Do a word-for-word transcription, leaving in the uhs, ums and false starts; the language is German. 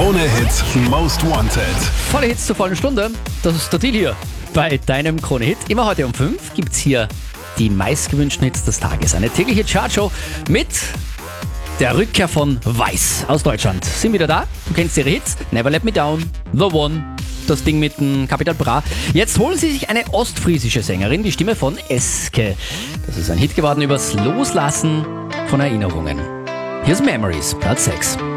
Krone-Hit Most Wanted. Volle Hits zur vollen Stunde. Das ist der Deal hier bei deinem Krone-Hit. Immer heute um fünf gibt es hier die meistgewünschten Hits des Tages. Eine tägliche Chartshow mit der Rückkehr von Weiß aus Deutschland. Sind wieder da. Du kennst ihre Hits. Never Let Me Down, The One, das Ding mit dem Capital Bra. Jetzt holen sie sich eine ostfriesische Sängerin, die Stimme von Eske. Das ist ein Hit geworden übers Loslassen von Erinnerungen. Here's Memories, Platz sechs.